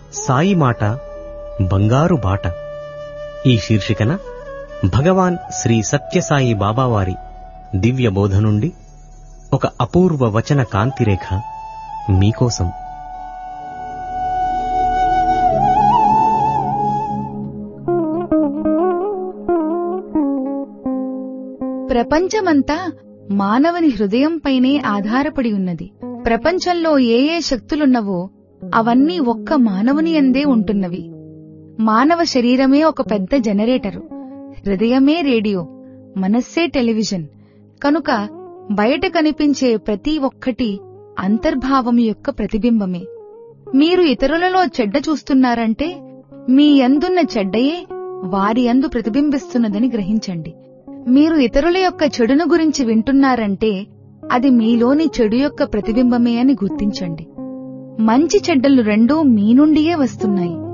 సాయి మాట బంగారు బాట ఈ శీర్షికన భగవాన్ శ్రీ సత్యసాయి బాబావారి దివ్య బోధ నుండి ఒక అపూర్వ వచన కాంతిరేఖ మీకోసం. ప్రపంచమంతా మానవుని హృదయంపైనే ఆధారపడి ఉన్నది. ప్రపంచంలో ఏ ఏ శక్తులున్నవో అవన్నీ ఒక్క మానవుని యందే ఉంటున్నవి. మానవ శరీరమే ఒక పెద్ద జనరేటరు, హృదయమే రేడియో, మనస్సే టెలివిజన్. కనుక బయట కనిపించే ప్రతి ఒక్కటి అంతర్భావం యొక్క ప్రతిబింబమే. మీరు ఇతరులలో చెడ్డ చూస్తున్నారంటే మీ యందున్న చెడ్డయే వారి యందు ప్రతిబింబిస్తున్నదని గ్రహించండి. మీరు ఇతరుల యొక్క చెడును గురించి వింటున్నారంటే అది మీలోని చెడు యొక్క ప్రతిబింబమే అని గుర్తించండి. మంచి చెడ్డలు రెండూ మీ నుండియే వస్తున్నాయి.